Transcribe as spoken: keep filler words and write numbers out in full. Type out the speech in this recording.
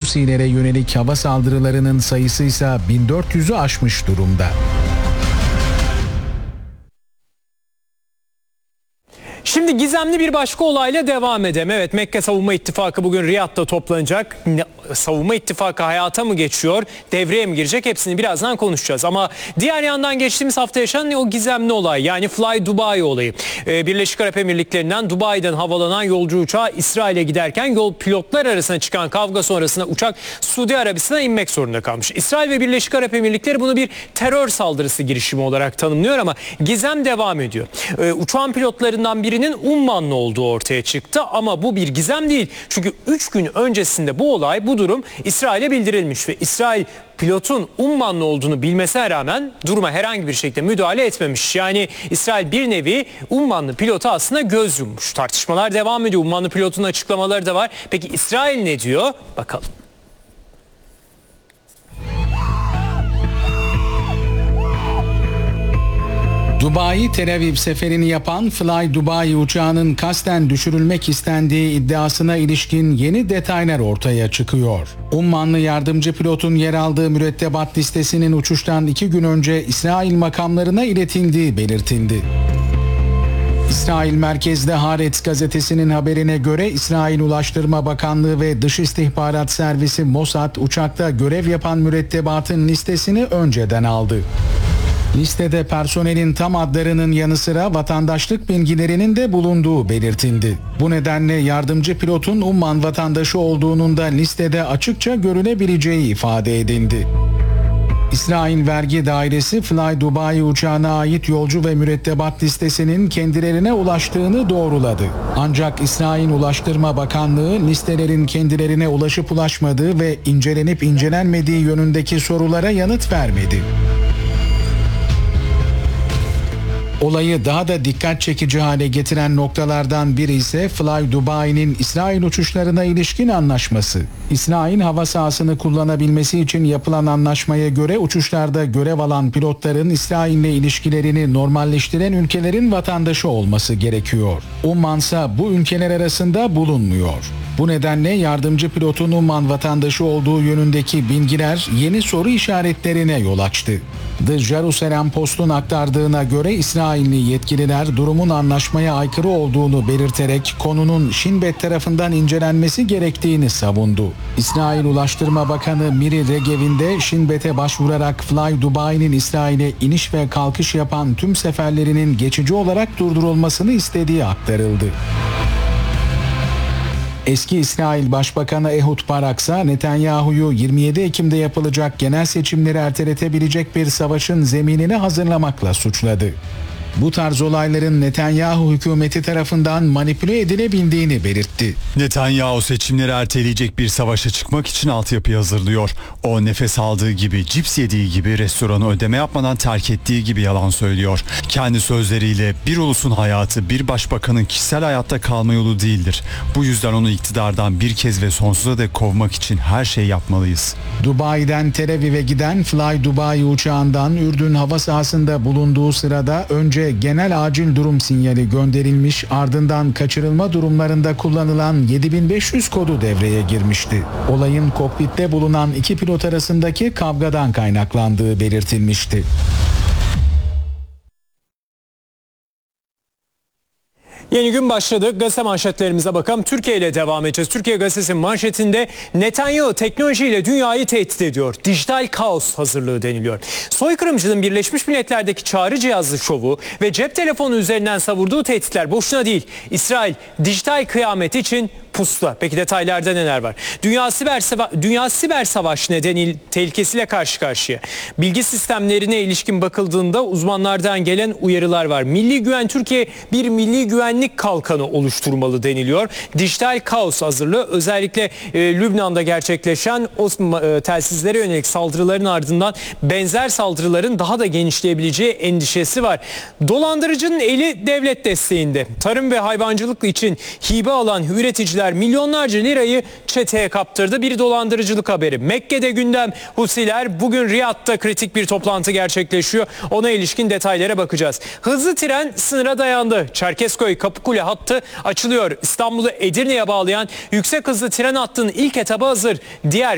Husilere yönelik hava saldırılarının sayısı ise bin dört yüzü aşmış durumda. Şimdi gizemli bir başka olayla devam edelim. Evet, Mekke Savunma İttifakı bugün Riyad'da toplanacak. Savunma İttifakı hayata mı geçiyor, devreye mi girecek, hepsini birazdan konuşacağız. Ama diğer yandan geçtiğimiz hafta yaşanan o gizemli olay, yani Fly Dubai olayı. Ee, Birleşik Arap Emirlikleri'nden Dubai'den havalanan yolcu uçağı İsrail'e giderken yol pilotlar arasında çıkan kavga sonrasında uçak Suudi Arabistan'a inmek zorunda kalmış. İsrail ve Birleşik Arap Emirlikleri bunu bir terör saldırısı girişimi olarak tanımlıyor ama gizem devam ediyor. Ee, uçağın pilotlarından birinin Ummanlı olduğu ortaya çıktı ama bu bir gizem değil. Çünkü üç gün öncesinde bu olay, bu durum İsrail'e bildirilmiş ve İsrail pilotun Ummanlı olduğunu bilmesine rağmen duruma herhangi bir şekilde müdahale etmemiş. Yani İsrail bir nevi Ummanlı pilota aslında göz yummuş. Tartışmalar devam ediyor. Ummanlı pilotun açıklamaları da var. Peki İsrail ne diyor? Bakalım. Dubai Tel Aviv seferini yapan Fly Dubai uçağının kasten düşürülmek istendiği iddiasına ilişkin yeni detaylar ortaya çıkıyor. Ummanlı yardımcı pilotun yer aldığı mürettebat listesinin uçuştan iki gün önce İsrail makamlarına iletildiği belirtildi. İsrail merkezde Haaretz gazetesinin haberine göre İsrail Ulaştırma Bakanlığı ve Dış İstihbarat Servisi Mossad uçakta görev yapan mürettebatın listesini önceden aldı. Listede personelin tam adlarının yanı sıra vatandaşlık bilgilerinin de bulunduğu belirtildi. Bu nedenle yardımcı pilotun Umman vatandaşı olduğunun da listede açıkça görülebileceği ifade edildi. İsrail Vergi Dairesi Fly Dubai uçağına ait yolcu ve mürettebat listesinin kendilerine ulaştığını doğruladı. Ancak İsrail Ulaştırma Bakanlığı listelerin kendilerine ulaşıp ulaşmadığı ve incelenip incelenmediği yönündeki sorulara yanıt vermedi. Olayı daha da dikkat çekici hale getiren noktalardan biri ise Fly Dubai'nin İsrail uçuşlarına ilişkin anlaşması. İsrail hava sahasını kullanabilmesi için yapılan anlaşmaya göre uçuşlarda görev alan pilotların İsrail'le ilişkilerini normalleştiren ülkelerin vatandaşı olması gerekiyor. Umman ise bu ülkeler arasında bulunmuyor. Bu nedenle yardımcı pilotun Umman vatandaşı olduğu yönündeki bilgiler yeni soru işaretlerine yol açtı. The Jerusalem Post'un aktardığına göre İsrailli yetkililer durumun anlaşmaya aykırı olduğunu belirterek konunun Shin Bet tarafından incelenmesi gerektiğini savundu. İsrail Ulaştırma Bakanı Miri Regev'in de Shin Bet'e başvurarak Fly Dubai'nin İsrail'e iniş ve kalkış yapan tüm seferlerinin geçici olarak durdurulmasını istediği aktarıldı. Eski İsrail Başbakanı Ehud Barak ise Netanyahu'yu yirmi yedi Ekim'de yapılacak genel seçimleri erteletebilecek bir savaşın zeminini hazırlamakla suçladı. Bu tarz olayların Netanyahu hükümeti tarafından manipüle edilebildiğini belirtti. Netanyahu seçimleri erteleyecek bir savaşa çıkmak için altyapıyı hazırlıyor. O nefes aldığı gibi, cips yediği gibi, restoranı ödeme yapmadan terk ettiği gibi yalan söylüyor. Kendi sözleriyle bir ulusun hayatı bir başbakanın kişisel hayatta kalma yolu değildir. Bu yüzden onu iktidardan bir kez ve sonsuza dek kovmak için her şeyi yapmalıyız. Dubai'den Tel Aviv'e giden Fly Dubai uçağından Ürdün hava sahasında bulunduğu sırada önce genel acil durum sinyali gönderilmiş, ardından kaçırılma durumlarında kullanılan yedi bin beş yüz kodu devreye girmişti. Olayın kokpitte bulunan iki pilot arasındaki kavgadan kaynaklandığı belirtilmişti. Yeni gün başladı. Gazete manşetlerimize bakalım. Türkiye ile devam edeceğiz. Türkiye Gazetesi'nin manşetinde Netanyahu teknolojiyle dünyayı tehdit ediyor. Dijital kaos hazırlığı deniliyor. Soykırımcının Birleşmiş Milletler'deki çağrı cihazlı şovu ve cep telefonu üzerinden savurduğu tehditler boşuna değil. İsrail dijital kıyamet için pusuda. Peki detaylarda neler var? Dünya siber, Dünya siber savaş nedeniyle tehlikesiyle karşı karşıya. Bilgi sistemlerine ilişkin bakıldığında uzmanlardan gelen uyarılar var. Milli Güven Türkiye bir milli güvenlik kalkanı oluşturmalı deniliyor. Dijital kaos hazırlığı özellikle e, Lübnan'da gerçekleşen o e, telsizlere yönelik saldırıların ardından benzer saldırıların daha da genişleyebileceği endişesi var. Dolandırıcının eli devlet desteğinde. Tarım ve hayvancılık için hibe alan üreticiler milyonlarca lirayı çeteye kaptırdı. Bir dolandırıcılık haberi. Mekke'de gündem Husiler. Bugün Riyad'da kritik bir toplantı gerçekleşiyor. Ona ilişkin detaylara bakacağız. Hızlı tren sınıra dayandı. Çerkezköy Kapıkule hattı açılıyor. İstanbul'u Edirne'ye bağlayan yüksek hızlı tren hattının ilk etabı hazır. Diğer